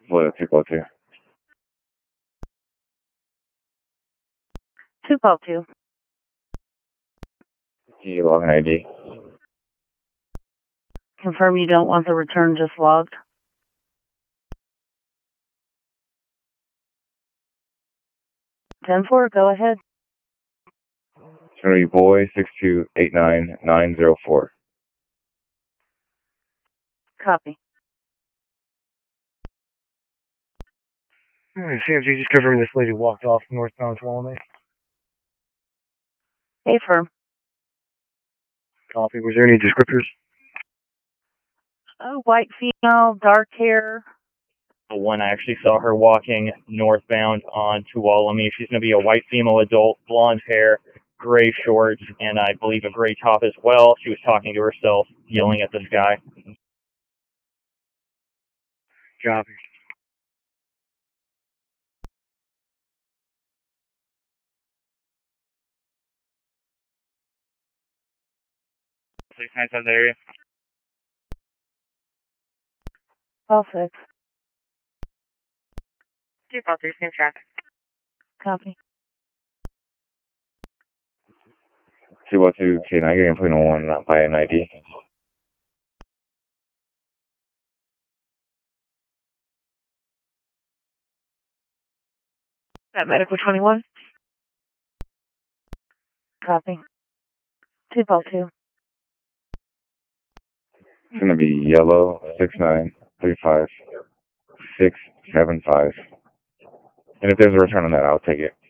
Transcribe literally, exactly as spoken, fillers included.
What, two call two? two call two. Can you log an I D? Confirm you don't want the return just logged. ten four, go ahead. Trinity Boy, six two eight nine nine zero four. Copy. Alright, C M G, just confirming this lady walked off northbound Tuolumne. Hey, firm. Copy. Was there any descriptors? Oh, white female, dark hair. When I actually saw her walking northbound on Tuolumne, she's going to be a white female adult, blonde hair, gray shorts, and I believe a gray top as well. She was talking to herself, yelling at this guy. Copy. six nine seven area. Call six. two call three, same track. Copy. two one two, can I get input on one, not by an I D? That medical twenty-one. Copy. two call two. It's going to be yellow, six nine three five six seven five. And if there's a return on that, I'll take it.